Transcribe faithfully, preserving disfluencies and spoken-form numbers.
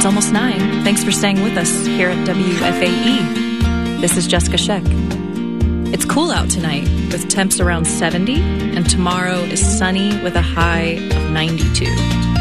It's almost nine. Thanks for staying with us here at W F A E. This is Jessica Sheck. It's cool out tonight with temps around seventy, and tomorrow is sunny with a high of ninety-two.